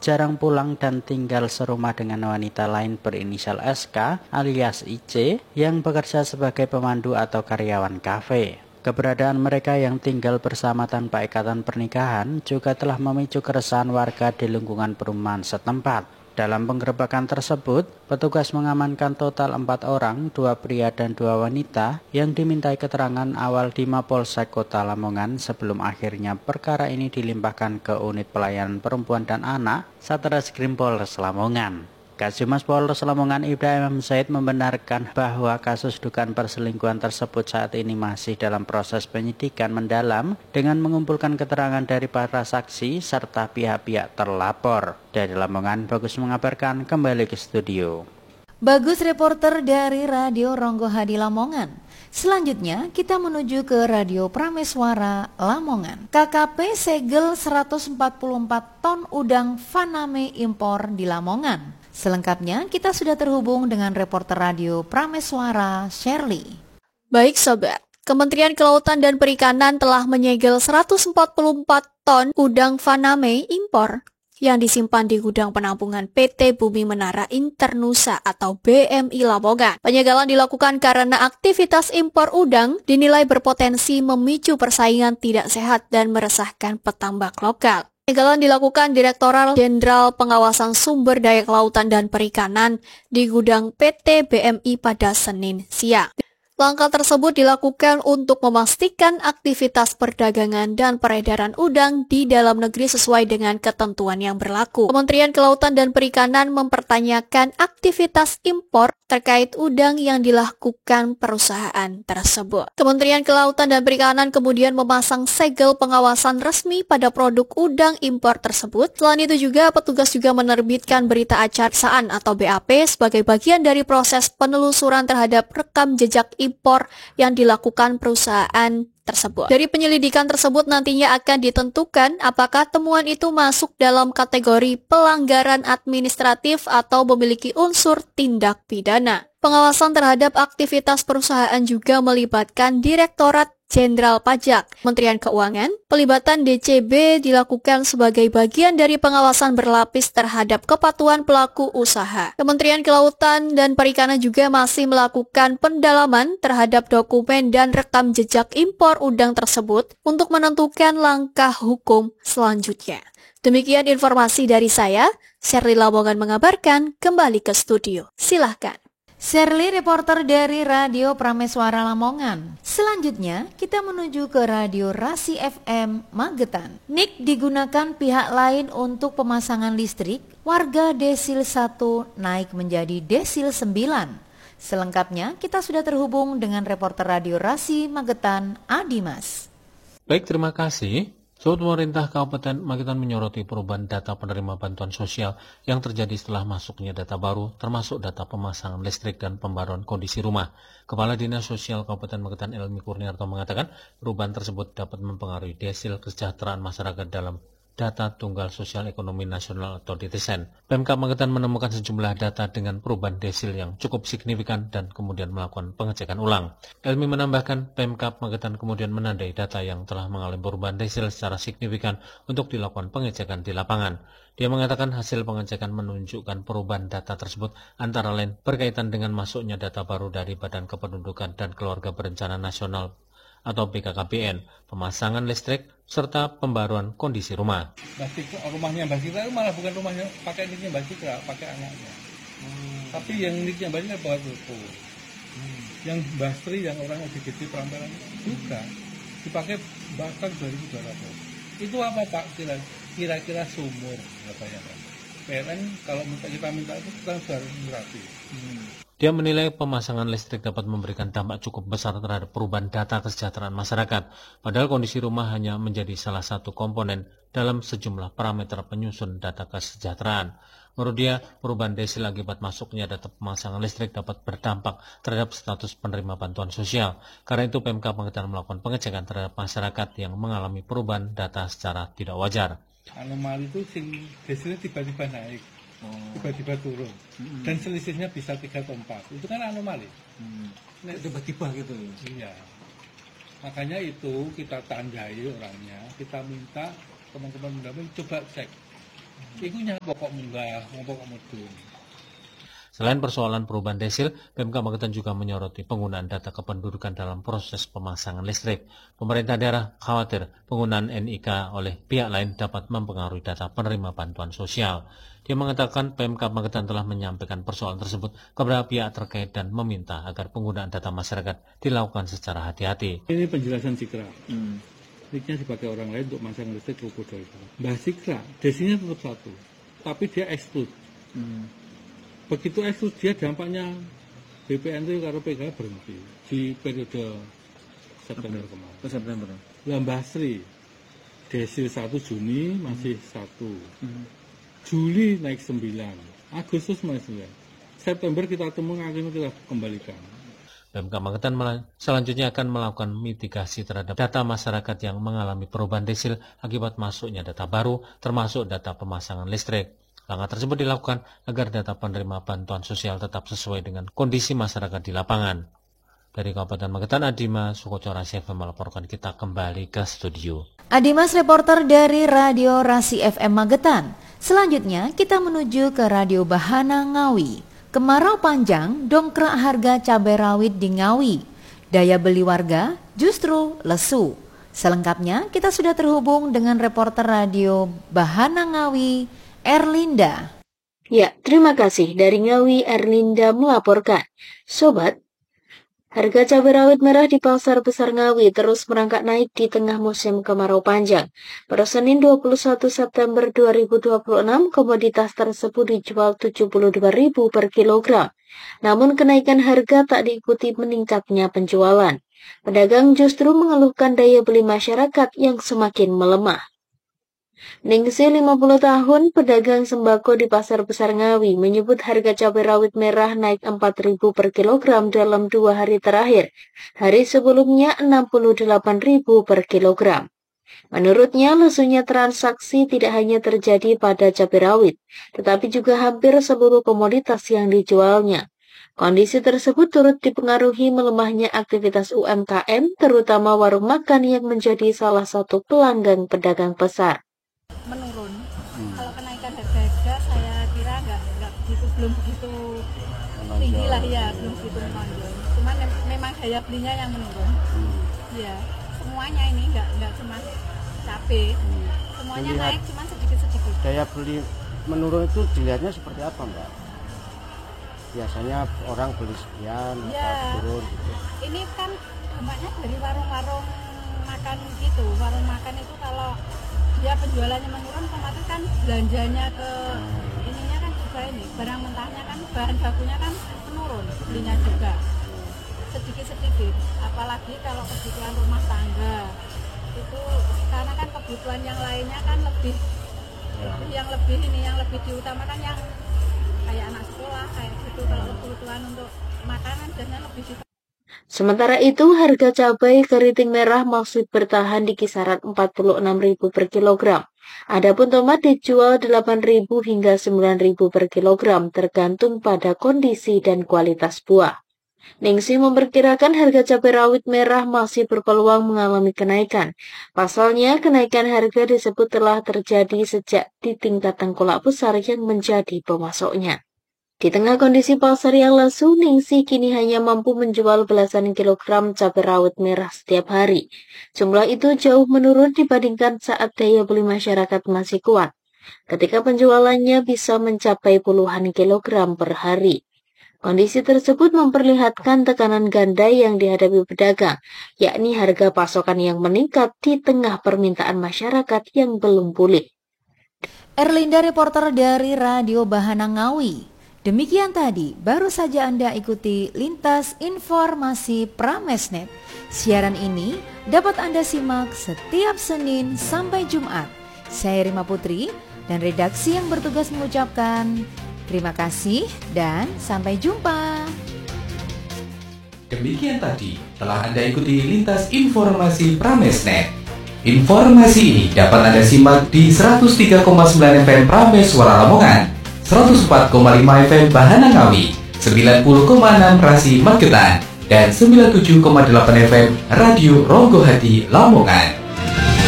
jarang pulang dan tinggal serumah dengan wanita lain berinisial SK alias IC yang bekerja sebagai pemandu atau karyawan kafe. Keberadaan mereka yang tinggal bersama tanpa ikatan pernikahan juga telah memicu keresahan warga di lingkungan perumahan setempat. Dalam penggerebekan tersebut, petugas mengamankan total 4 orang, 2 pria dan 2 wanita yang dimintai keterangan awal di Mapolsek Kota Lamongan sebelum akhirnya perkara ini dilimpahkan ke Unit Pelayanan Perempuan dan Anak Satreskrim Polres Lamongan. Kasihumas Polres Lamongan Ibda M. Said membenarkan bahwa kasus dugaan perselingkuhan tersebut saat ini masih dalam proses penyidikan mendalam dengan mengumpulkan keterangan dari para saksi serta pihak-pihak terlapor. Dari Lamongan, Bagus mengabarkan, kembali ke studio. Bagus, reporter dari Radio Ronggo Hadi Lamongan. Selanjutnya kita menuju ke Radio Prameswara Lamongan. KKP segel 144 ton udang Faname impor di Lamongan. Selengkapnya kita sudah terhubung dengan reporter Radio Prameswara Shirley. Baik sobat, Kementerian Kelautan dan Perikanan telah menyegel 144 ton udang Faname impor yang disimpan di gudang penampungan PT Bumi Menara Internusa atau BMI Lamongan. Penyegelan dilakukan karena aktivitas impor udang dinilai berpotensi memicu persaingan tidak sehat dan meresahkan petambak lokal. Penyegelan dilakukan Direktorat Jenderal Pengawasan Sumber Daya Kelautan dan Perikanan di gudang PT BMI pada Senin siang. Langkah tersebut dilakukan untuk memastikan aktivitas perdagangan dan peredaran udang di dalam negeri sesuai dengan ketentuan yang berlaku. Kementerian Kelautan dan Perikanan mempertanyakan aktivitas impor terkait udang yang dilakukan perusahaan tersebut. Kementerian Kelautan dan Perikanan kemudian memasang segel pengawasan resmi pada produk udang impor tersebut. Selain itu juga petugas juga menerbitkan berita acara pemeriksaan atau BAP sebagai bagian dari proses penelusuran terhadap rekam jejak impor yang dilakukan perusahaan tersebut. Dari penyelidikan tersebut nantinya akan ditentukan apakah temuan itu masuk dalam kategori pelanggaran administratif atau memiliki unsur tindak pidana. Pengawasan terhadap aktivitas perusahaan juga melibatkan Direktorat Jenderal Pajak, Kementerian Keuangan. Pelibatan DCB dilakukan sebagai bagian dari pengawasan berlapis terhadap kepatuhan pelaku usaha. Kementerian Kelautan dan Perikanan juga masih melakukan pendalaman terhadap dokumen dan rekam jejak impor udang tersebut untuk menentukan langkah hukum selanjutnya. Demikian informasi dari saya, Shirley Lamongan mengabarkan, kembali ke studio. Silahkan. Shirley, reporter dari Radio Prameswara Lamongan. Selanjutnya, kita menuju ke Radio Rasi FM Magetan. NIK digunakan pihak lain untuk pemasangan listrik, warga Desil 1 naik menjadi Desil 9. Selengkapnya, kita sudah terhubung dengan reporter Radio Rasi Magetan, Adimas. Baik, terima kasih. Sobat Pemerintah Kabupaten Magetan menyoroti perubahan data penerima bantuan sosial yang terjadi setelah masuknya data baru, termasuk data pemasangan listrik dan pembaruan kondisi rumah. Kepala Dinas Sosial Kabupaten Magetan Elmi Kurniarto mengatakan perubahan tersebut dapat mempengaruhi desil kesejahteraan masyarakat dalam Data Tunggal Sosial Ekonomi Nasional atau DTSN. Pemkab Magetan menemukan sejumlah data dengan perubahan desil yang cukup signifikan dan kemudian melakukan pengecekan ulang. Elmi menambahkan, Pemkab Magetan kemudian menandai data yang telah mengalami perubahan desil secara signifikan untuk dilakukan pengecekan di lapangan. Dia mengatakan hasil pengecekan menunjukkan perubahan data tersebut antara lain berkaitan dengan masuknya data baru dari Badan Kependudukan dan Keluarga Berencana Nasional atau BKKBN, pemasangan listrik, serta pembaruan kondisi rumah. Rumahnya Mbak Citra itu malah bukan rumahnya pakai niknya Mbak Citra, pakai anaknya. Tapi yang niknya Mbak Citra bawa itu. Yang Mbak Sri, yang orang gede perampelan juga dipakai bahkan 2.200. Itu apa Pak? Kira-kira sumur, apa ya Pak? PLN kalau kita minta itu kita harus gratis. Dia menilai pemasangan listrik dapat memberikan dampak cukup besar terhadap perubahan data kesejahteraan masyarakat, padahal kondisi rumah hanya menjadi salah satu komponen dalam sejumlah parameter penyusun data kesejahteraan. Menurut dia, perubahan desil akibat masuknya data pemasangan listrik dapat berdampak terhadap status penerima bantuan sosial. Karena itu, Pemkab Magetan melakukan pengecekan terhadap masyarakat yang mengalami perubahan data secara tidak wajar. Anomali itu desilnya tiba-tiba naik. Tiba-tiba turun dan selisihnya bisa 3 atau 4, itu kan anomali. Tiba-tiba gitu. Iya, makanya itu kita tandai orangnya, kita minta teman-teman mendamping coba cek Iku nyapa kok munggah, ngopo kok mudhun. Selain persoalan perubahan desil, Pemkab Magetan juga menyoroti penggunaan data kependudukan dalam proses pemasangan listrik. Pemerintah daerah khawatir penggunaan NIK oleh pihak lain dapat mempengaruhi data penerima bantuan sosial. Dia mengatakan Pemkab Magetan telah menyampaikan persoalan tersebut kepada pihak terkait dan meminta agar penggunaan data masyarakat dilakukan secara hati-hati. Ini penjelasan Cikra. Listriknya dipakai orang lain untuk masang listrik ruko dari Mbah Cikra, desinya tetap satu, tapi dia exclude. Begitu eksklusif dia dampaknya BPN itu karo PKH berhenti di periode September kemarin. September. Mbah Sri desil 1 Juni masih 1. Juli naik 9. Agustus naik 9. September kita temu akhirnya kita kembalikan. Pemkab Magetan selanjutnya akan melakukan mitigasi terhadap data masyarakat yang mengalami perubahan desil akibat masuknya data baru termasuk data pemasangan listrik. Langkah tersebut dilakukan agar data penerima bantuan sosial tetap sesuai dengan kondisi masyarakat di lapangan. Dari Kabupaten Magetan, Adimas Sukocora FM melaporkan. Kita kembali ke studio. Adimas reporter dari Radio Rasi FM Magetan. Selanjutnya kita menuju ke Radio Bahana Ngawi. Kemarau panjang dongkrak harga cabai rawit di Ngawi. Daya beli warga justru lesu. Selengkapnya kita sudah terhubung dengan reporter Radio Bahana Ngawi, Erlinda. Ya, terima kasih. Dari Ngawi, Erlinda melaporkan. Sobat, harga cabai rawit merah di Pasar Besar Ngawi terus merangkak naik di tengah musim kemarau panjang. Pada Senin 21 September 2026, komoditas tersebut dijual Rp72.000 per kilogram. Namun kenaikan harga tak diikuti meningkatnya penjualan. Pedagang justru mengeluhkan daya beli masyarakat yang semakin melemah. Ningsi 50 tahun, pedagang sembako di Pasar Besar Ngawi, menyebut harga cabai rawit merah naik Rp4.000 per kilogram dalam 2 hari terakhir. Hari sebelumnya Rp68.000 per kilogram. Menurutnya, lesunya transaksi tidak hanya terjadi pada cabai rawit, tetapi juga hampir seluruh komoditas yang dijualnya. Kondisi tersebut turut dipengaruhi melemahnya aktivitas UMKM, terutama warung makan yang menjadi salah satu pelanggan pedagang pasar. Menurun. Kalau kenaikan harga saya kira belum begitu tinggi lah ya, belum begitu menonjol. Cuman memang daya belinya yang menurun. Ya, semuanya ini nggak cuma cabai, semuanya naik cuma sedikit-sedikit. Daya beli menurun itu dilihatnya seperti apa, Mbak? Biasanya orang beli sekian, ya, turun gitu. Ini kan dampaknya dari warung-warung makan itu. Warung makan itu kalau dia penjualannya menurun, otomatis kan belanjanya ke ininya kan juga ini, barang mentahnya kan, bahan bakunya kan menurun, belinya juga sedikit-sedikit. Apalagi kalau kebutuhan rumah tangga itu, karena kan kebutuhan yang lainnya kan lebih diutamakan yang kayak anak sekolah kayak gitu. Kalau kebutuhan untuk makanan biasanya lebih Sementara itu, harga cabai keriting merah masih bertahan di kisaran Rp46.000 per kilogram. Adapun tomat dijual Rp8.000 hingga Rp9.000 per kilogram, tergantung pada kondisi dan kualitas buah. Ningsi memperkirakan harga cabai rawit merah masih berpeluang mengalami kenaikan. Pasalnya, kenaikan harga disebut telah terjadi sejak di tingkat tengkulak besar yang menjadi pemasoknya. Di tengah kondisi pasar yang lesu, Ningsi kini hanya mampu menjual belasan kilogram cabai rawit merah setiap hari. Jumlah itu jauh menurun dibandingkan saat daya beli masyarakat masih kuat, ketika penjualannya bisa mencapai puluhan kilogram per hari. Kondisi tersebut memperlihatkan tekanan ganda yang dihadapi pedagang, yakni harga pasokan yang meningkat di tengah permintaan masyarakat yang belum pulih. Erlinda reporter dari Radio Bahana Ngawi. Demikian tadi, baru saja Anda ikuti Lintas Informasi Pramesnet. Siaran ini dapat Anda simak setiap Senin sampai Jumat. Saya Rima Putri dan redaksi yang bertugas mengucapkan terima kasih dan sampai jumpa. Demikian tadi telah Anda ikuti Lintas Informasi Pramesnet. Informasi ini dapat Anda simak di 103,9 FM Prames Suara Lamongan, 104,5 FM Bahana Ngawi, 90,6 Rasi Magetan, dan 97,8 FM Radio Ronggo Hati Lamongan.